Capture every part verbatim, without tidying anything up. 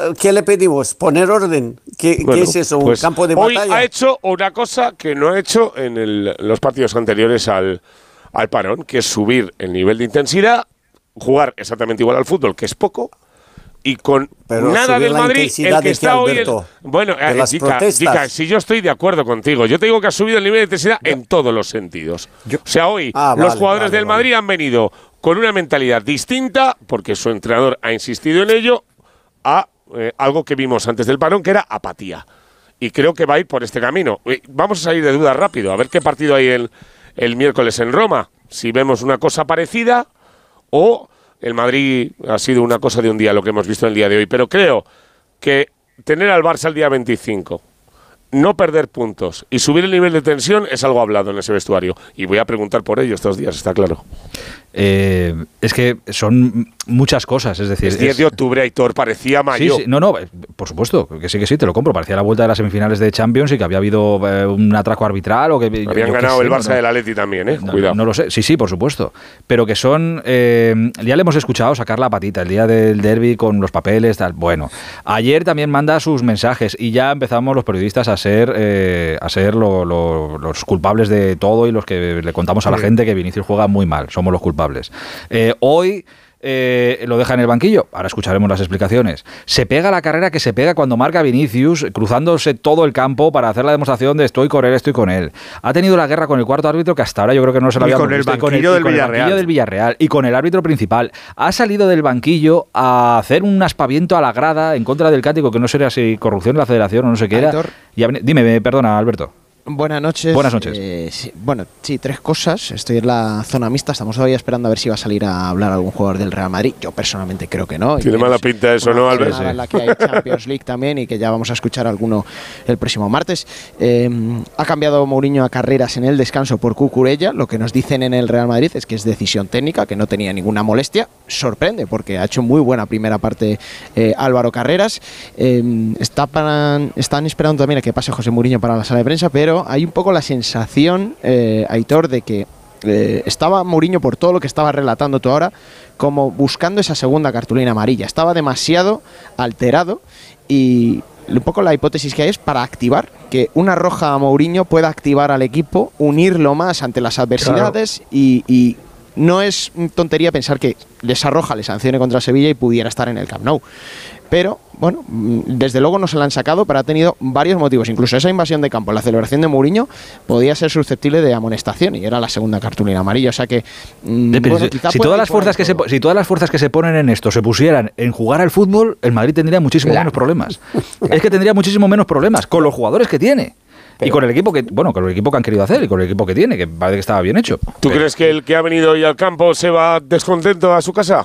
¿qué le pedimos? ¿Poner orden? ¿Qué, bueno, ¿qué es eso? ¿Un pues campo de hoy batalla? Hoy ha hecho una cosa que no ha hecho en el, los partidos anteriores al, al parón, que es subir el nivel de intensidad, jugar exactamente igual al fútbol, que es poco, y con Pero nada del Madrid, el que está hoy... El, bueno, eh, Gica, Gica, si yo estoy de acuerdo contigo, yo te digo que ha subido el nivel de intensidad yo, en todos los sentidos. Yo, o sea, hoy ah, los vale, jugadores vale, del Madrid vale. han venido con una mentalidad distinta, porque su entrenador ha insistido en ello, a eh, algo que vimos antes del parón, que era apatía. Y creo que va a ir por este camino. Vamos a salir de dudas rápido, a ver qué partido hay el, el miércoles en Roma. Si vemos una cosa parecida o... El Madrid ha sido una cosa de un día, lo que hemos visto en el día de hoy. Pero creo que tener al Barça el día veinticinco, no perder puntos y subir el nivel de tensión es algo hablado en ese vestuario. Y voy a preguntar por ello estos días, está claro. Eh, es que son muchas cosas, es decir... Es diez de octubre, Aitor, parecía mayo. Sí, sí, no, no, por supuesto, que sí, que sí, te lo compro. Parecía la vuelta de las semifinales de Champions y que había habido eh, un atraco arbitral o que... Habían yo, ganado sé, el Barça no, del Atleti también, ¿eh? No, Cuidado. No, no lo sé, sí, sí, por supuesto. Pero que son... Eh, ya le hemos escuchado sacar la patita el día del derbi con los papeles, tal. Bueno, ayer también manda sus mensajes y ya empezamos los periodistas a ser, eh, a ser lo, lo, los culpables de todo y los que le contamos a la sí. gente que Vinicius juega muy mal, somos los culpables. Eh, Hoy eh, lo deja en el banquillo, ahora escucharemos las explicaciones. Se pega la carrera que se pega cuando marca Vinicius, cruzándose todo el campo para hacer la demostración de estoy con él, estoy con él. Ha tenido la guerra con el cuarto árbitro que hasta ahora yo creo que no se lo había visto. Y con el banquillo del Villarreal. del Villarreal y con el árbitro principal. Ha salido del banquillo a hacer un aspaviento a la grada en contra del Cático, que no sería si corrupción de la federación o no sé qué era. Y, dime, perdona, Alberto. Buenas noches. Buenas noches. Eh, sí, bueno, sí, tres cosas. Estoy en la zona mixta. Estamos todavía esperando a ver si va a salir a hablar algún jugador del Real Madrid. Yo personalmente creo que no. Tiene mala pinta eso, ¿no, Albert? En la que hay Champions League también y que ya vamos a escuchar alguno el próximo martes. Eh, ha cambiado Mourinho a Carreras en el descanso por Cucurella. Lo que nos dicen en el Real Madrid es que es decisión técnica, que no tenía ninguna molestia. Sorprende porque ha hecho muy buena primera parte eh, Álvaro Carreras. Eh, está para, están esperando también a que pase José Mourinho para la sala de prensa, pero hay un poco la sensación, eh, Aitor, de que eh, estaba Mourinho, por todo lo que estaba relatando tú ahora, como buscando esa segunda cartulina amarilla. Estaba demasiado alterado y un poco la hipótesis que hay es para activar, que una roja a Mourinho pueda activar al equipo, unirlo más ante las adversidades. Claro. y, y no es tontería pensar que esa roja le sancione contra Sevilla y pudiera estar en el Camp Nou. Pero, bueno, desde luego no se la han sacado, pero ha tenido varios motivos. Incluso esa invasión de campo, la celebración de Mourinho, podía ser susceptible de amonestación y era la segunda cartulina amarilla. O sea que, mmm, bueno, si, todas las fuerzas que se, si todas las fuerzas que se ponen en esto se pusieran en jugar al fútbol, el Madrid tendría muchísimo claro. menos problemas. Claro. Es que tendría muchísimo menos problemas con los jugadores que tiene. Pero, y con el equipo que, bueno, con el equipo que han querido hacer y con el equipo que tiene, que parece que estaba bien hecho. ¿Tú pero, crees que el que ha venido hoy al campo se va descontento a su casa?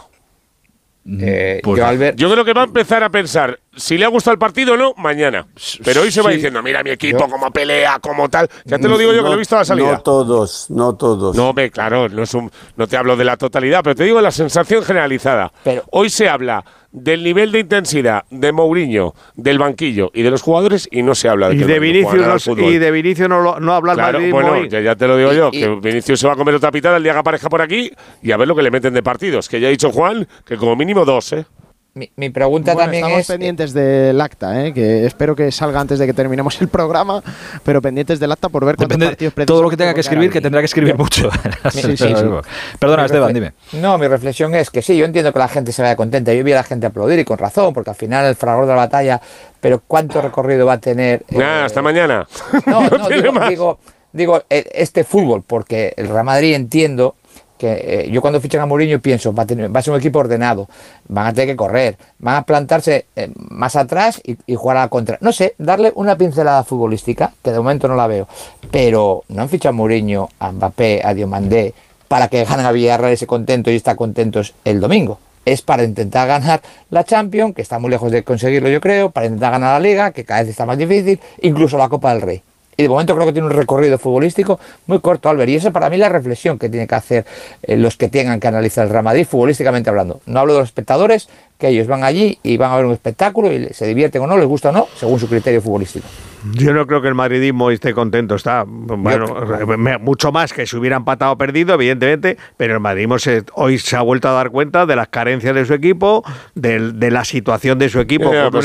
Eh, pues, yo, Albert, yo creo que va a empezar a pensar si le ha gustado el partido o no mañana. Pero hoy se va sí. diciendo, mira mi equipo, yo, cómo pelea, cómo tal. Ya te lo digo yo, no, que lo he visto a la salida. No todos, no todos. No, me, claro, no, es un, no te hablo de la totalidad, pero te digo la sensación generalizada. Pero, hoy se habla del nivel de intensidad de Mourinho, del banquillo y de los jugadores y no se habla de y que de Vinicius no, y de Vinicius no, no habla claro, el bueno, hoy. Ya, ya te lo digo y, yo, y, que Vinicius se va a comer otra pitada el día que aparezca por aquí y a ver lo que le meten de partidos, que ya ha dicho Juan que como mínimo dos, ¿eh? Mi, mi pregunta bueno, también estamos es... pendientes del acta, ¿eh? Que espero que salga antes de que terminemos el programa, pero pendientes del acta por ver cuántos partidos precisamente. Todo lo que tenga que escribir, que tendrá que escribir mucho. sí, sí, sí. Perdona, Esteban, dime. No, mi reflexión es que sí, yo entiendo que la gente se vaya contenta. Yo vi a la gente aplaudir y con razón, porque al final el fragor de la batalla, pero ¿cuánto recorrido va a tener? Nada, eh, hasta mañana. No, no, no digo, digo, digo, este fútbol, porque el Real Madrid entiendo que eh, yo cuando fichan a Mourinho pienso, va a, tener, va a ser un equipo ordenado, van a tener que correr, van a plantarse eh, más atrás y, y jugar a la contra. No sé, darle una pincelada futbolística, que de momento no la veo, pero no han fichado a Mourinho, a Mbappé, a Diomandé, para que ganen a Villarreal ese contento y estar contentos el domingo. Es para intentar ganar la Champions, que está muy lejos de conseguirlo yo creo, para intentar ganar la Liga, que cada vez está más difícil, incluso la Copa del Rey. Y de momento creo que tiene un recorrido futbolístico muy corto, Albert. Y esa para mí es la reflexión que tiene que hacer eh, los que tengan que analizar el Real Madrid futbolísticamente hablando. No hablo de los espectadores, que ellos van allí y van a ver un espectáculo y se divierten o no, les gusta o no, según su criterio futbolístico. Yo no creo que el madridismo esté contento, está bueno, Yo, mucho más que si hubiera empatado o perdido, evidentemente, pero el madridismo se, hoy se ha vuelto a dar cuenta de las carencias de su equipo, de, de la situación de su equipo. Yeah, pues